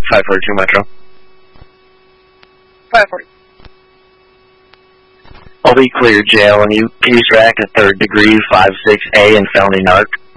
542 Metro. 540. I'll be clear, jail, and you peace rack at 3rd degree, 5-6A, and felony narc.